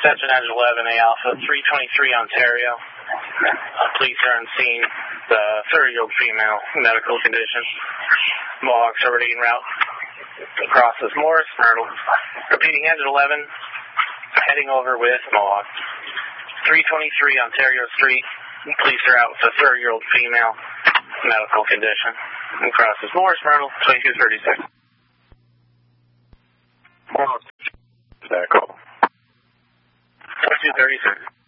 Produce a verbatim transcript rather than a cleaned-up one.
Cincinnati eleven A Alpha, three twenty-three Ontario. Uh, police are on scene. The thirty-year-old female, medical condition. Mohawks already en route. Crosses Morris, Myrtle. Repeating, engine eleven, heading over with Mohawk. three twenty-three Ontario Street. Police are out with a thirty-year-old female, medical condition. And crosses Morris, Myrtle, twenty-two thirty-six. Mohawk. Echo. twenty-two thirty-six.